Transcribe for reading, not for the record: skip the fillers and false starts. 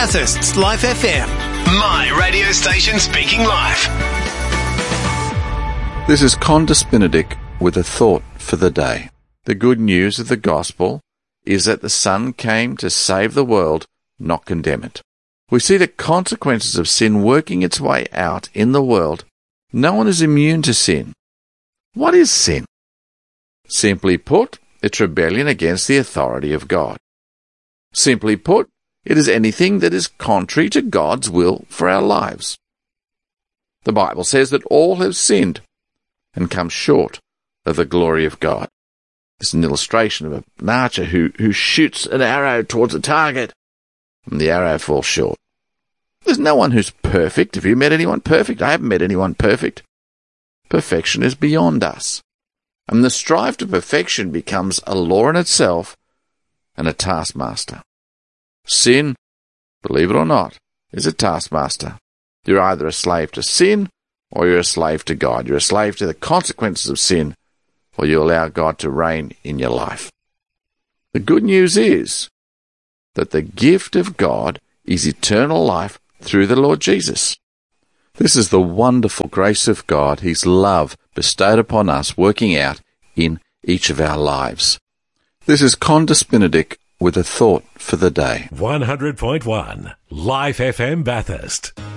Bathurst's Life FM. My radio station speaking life. This is Condis Benedict with a thought for the day. The good news of the gospel is that the Son came to save the world, not condemn it. We see the consequences of sin working its way out in the world. No one is immune to sin. What is sin? Simply put, it's rebellion against the authority of God. Simply put, it is anything that is contrary to God's will for our lives. The Bible says that all have sinned and come short of the glory of God. It's an illustration of an archer who shoots an arrow towards a target, and the arrow falls short. There's no one who's perfect. Have you met anyone perfect? I haven't met anyone perfect. Perfection is beyond us. And the strive to perfection becomes a law in itself and a taskmaster. Sin, believe it or not, is a taskmaster. You're either a slave to sin or you're a slave to God. You're a slave to the consequences of sin, or you allow God to reign in your life. The good news is that the gift of God is eternal life through the Lord Jesus. This is the wonderful grace of God, His love bestowed upon us, working out in each of our lives. This is Condis Benedict with a thought for the day. 100.1 Life FM Bathurst.